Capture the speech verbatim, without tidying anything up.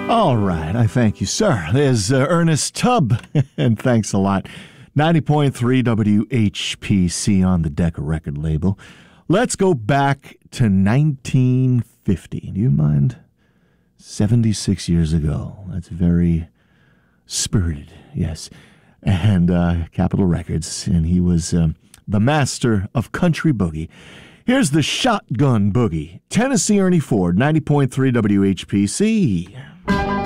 All right, I thank you, sir. There's uh, Ernest Tubb, and thanks a lot. ninety point three W H P C on the Decca record label. Let's go back to nineteen fifty. Do you mind? seventy-six years ago. That's very spirited, yes. And uh, Capitol Records, and he was um, the master of country boogie. Here's the Shotgun Boogie. Tennessee Ernie Ford, ninety point three W H P C.